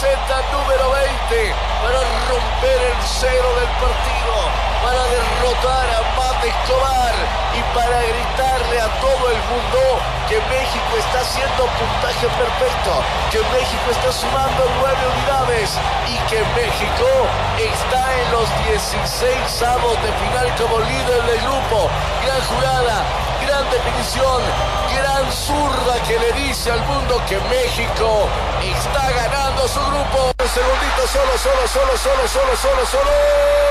caseta número 20 para romper el cero del partido, para derrotar a Mate Escobar y para gritarle a todo el mundo que México está haciendo puntaje perfecto, que México está sumando 9 unidades y que México está en los 16avos de final como líder del grupo. Gran jugada, gran definición, gran zurda que le dice al mundo que México está ganando su grupo. Un segundito, solo.